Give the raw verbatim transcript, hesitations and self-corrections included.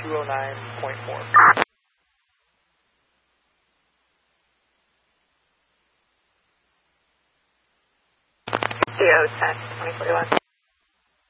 two oh nine point four. C O ten, twenty forty-one.